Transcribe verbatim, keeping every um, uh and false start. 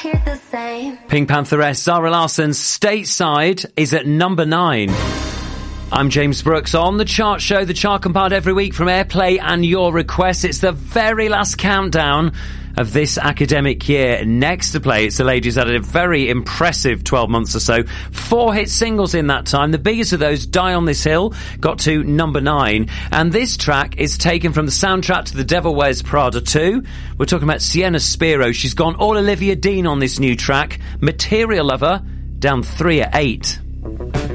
hear the same. Pink Pantheress Zara Larsson's Stateside is at number nine. I'm James Brooks on The Chart Show, the chart compiled every week from Airplay and your requests. It's the very last countdown of this academic year. Next to play, it's the ladies that had a very impressive twelve months or so. Four hit singles in that time. The biggest of those, Die on This Hill, got to number nine. And this track is taken from the soundtrack to The Devil Wears Prada two. We're talking about Sienna Spiro. She's gone all Olivia Dean on this new track. Material Lover, down three at eight.